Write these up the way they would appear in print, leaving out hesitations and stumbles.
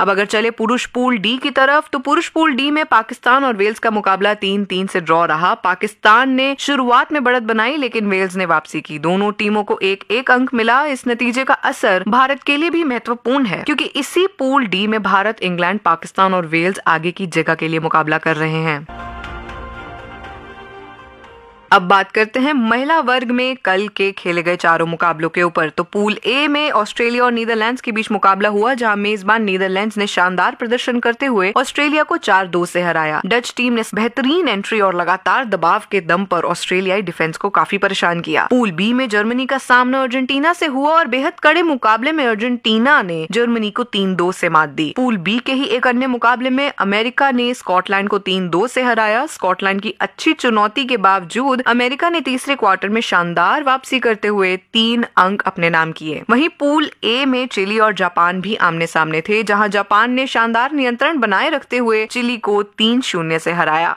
अब अगर चले पुरुष पूल डी की तरफ, तो पुरुष पूल डी में पाकिस्तान और वेल्स का मुकाबला 3-3 से ड्रॉ रहा। पाकिस्तान ने शुरुआत में बढ़त बनाई, लेकिन वेल्स ने वापसी की। दोनों टीमों को एक एक अंक मिला। इस नतीजे का असर भारत के लिए भी महत्वपूर्ण है, क्योंकि इसी पूल डी में भारत, इंग्लैंड, पाकिस्तान और वेल्स आगे की जगह के लिए मुकाबला कर रहे हैं। अब बात करते हैं महिला वर्ग में कल के खेले गए चारों मुकाबलों के ऊपर। तो पूल ए में ऑस्ट्रेलिया और नीदरलैंड्स के बीच मुकाबला हुआ, जहां मेजबान नीदरलैंड्स ने शानदार प्रदर्शन करते हुए ऑस्ट्रेलिया को 4-2 से हराया। डच टीम ने बेहतरीन एंट्री और लगातार दबाव के दम पर ऑस्ट्रेलियाई डिफेंस को काफी परेशान किया। पूल बी में जर्मनी का सामना अर्जेंटीना से हुआ और बेहद कड़े मुकाबले में अर्जेंटीना ने जर्मनी को 3-2 से मात दी। पूल बी के ही एक अन्य मुकाबले में अमेरिका ने स्कॉटलैंड को 3-2 से हराया। स्कॉटलैंड की अच्छी चुनौती के बावजूद अमेरिका ने तीसरे क्वार्टर में शानदार वापसी करते हुए 3 अंक अपने नाम किए। वहीं पूल ए में चिली और जापान भी आमने सामने थे, जहां जापान ने शानदार नियंत्रण बनाए रखते हुए चिली को 3-0 से हराया।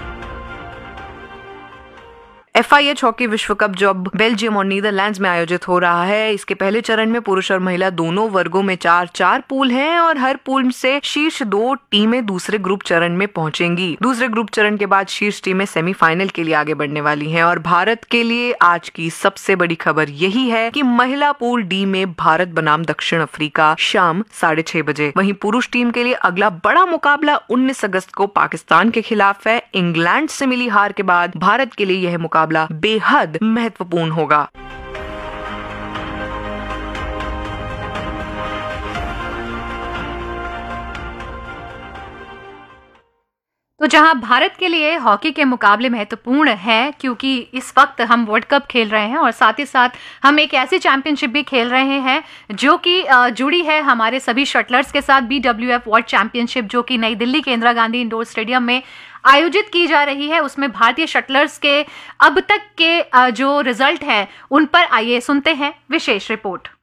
FIH हॉकी विश्व कप जो अब बेल्जियम और नीदरलैंड्स में आयोजित हो रहा है, इसके पहले चरण में पुरुष और महिला दोनों वर्गों में 4-4 पूल हैं और हर पूल से शीर्ष 2 टीमें दूसरे ग्रुप चरण में पहुंचेंगी। दूसरे ग्रुप चरण के बाद शीर्ष टीमें सेमीफाइनल के लिए आगे बढ़ने वाली हैं। और भारत के लिए आज की सबसे बड़ी खबर यही है कि महिला पूल डी में भारत बनाम दक्षिण अफ्रीका शाम 6:30 बजे। वहीं पुरुष टीम के लिए अगला बड़ा मुकाबला 19 अगस्त को पाकिस्तान के खिलाफ है। इंग्लैंड से मिली हार के बाद भारत के लिए यह मुकाबला बेहद महत्वपूर्ण होगा। तो जहां भारत के लिए हॉकी के मुकाबले महत्वपूर्ण है, क्योंकि इस वक्त हम वर्ल्ड कप खेल रहे हैं और साथ ही साथ हम एक ऐसी चैंपियनशिप भी खेल रहे हैं जो कि जुड़ी है हमारे सभी शटलर्स के साथ। BWF वर्ल्ड चैंपियनशिप जो कि नई दिल्ली के इंदिरा गांधी इंडोर स्टेडियम में आयोजित की जा रही है, उसमें भारतीय शटलर्स के अब तक के जो रिजल्ट है उन पर आइए सुनते हैं विशेष रिपोर्ट।